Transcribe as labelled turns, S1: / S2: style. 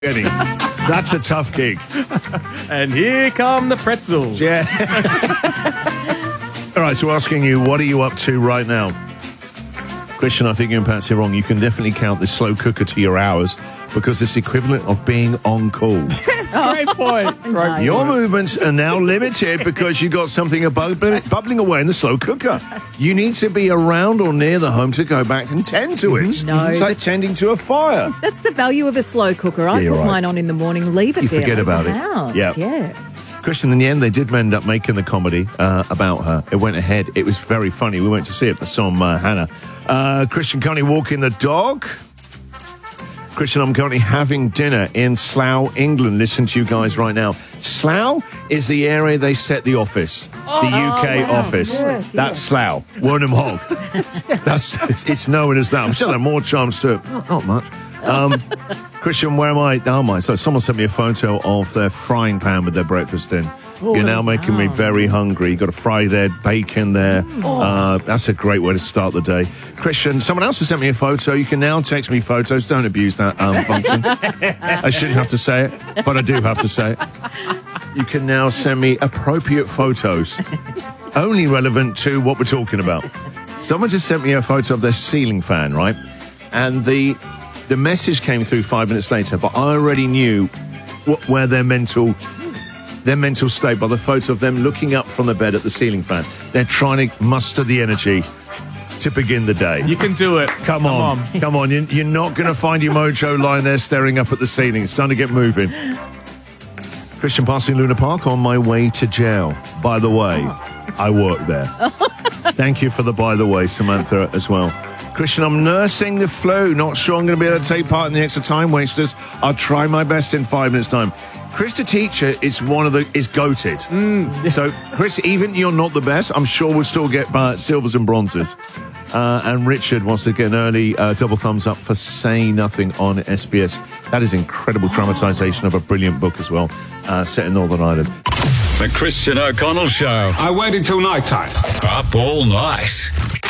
S1: getting. That's a tough gig.
S2: And here come the pretzels.
S1: Yeah. All right, so asking you, what are you up to right now? Christian, I think you and Patsy are wrong. You can definitely count this slow cooker to your hours because it's equivalent of being on call.
S2: Yes, great point. Great
S1: Your
S2: point.
S1: movements are now limited because you got something bubbling away in the slow cooker. You need to be around or near the home to go back and tend to it.
S3: No,
S1: it's like tending to a fire.
S3: That's the value of a slow cooker. I
S1: you're
S3: put
S1: right.
S3: mine on in the morning, leave it
S1: You
S3: there.
S1: forget
S3: in
S1: about
S3: the
S1: it.
S3: House.
S1: Yeah.
S3: Yeah.
S1: Christian, in the end, they did end up making the comedy about her. It went ahead. It was very funny. We went to see it. I saw Hannah. Christian currently walking the dog. Christian, I'm currently having dinner in Slough, England. Listen to you guys right now. Slough is the area they set the office, the UK office.
S3: Yes,
S1: That's Slough, Wernham Hog. It's known as that. I'm sure there are more charms to it. Not much. Christian, where am I? Oh my! So someone sent me a photo of their frying pan with their breakfast in. You're now making me very hungry. You've got to fry their bacon there. That's a great way to start the day. Christian, someone else has sent me a photo. You can now text me photos. Don't abuse that function. I shouldn't have to say it, but I do have to say it. You can now send me appropriate photos, only relevant to what we're talking about. Someone just sent me a photo of their ceiling fan, right? And the message came through 5 minutes later, but I already knew where their mental state by the photo of them looking up from the bed at the ceiling fan. They're trying to muster the energy to begin the day.
S2: You can do it.
S1: Come on. You're not going to find your mojo lying there staring up at the ceiling. It's time to get moving. Christian, passing Luna Park on my way to jail. By the way, I work there. Thank you for the by the way, Samantha, as well. Christian, I'm nursing the flu. Not sure I'm going to be able to take part in the extra time wasters. I'll try my best in 5 minutes' time. Chris the teacher is goated.
S2: Yes.
S1: So, Chris, even you're not the best, I'm sure we'll still get silvers and bronzes. And Richard wants to get an early double thumbs up for Say Nothing on SBS. That is incredible dramatisation of a brilliant book as well, set in Northern Ireland.
S4: The Christian O'Connell Show.
S5: I waited till night time.
S4: Up all night.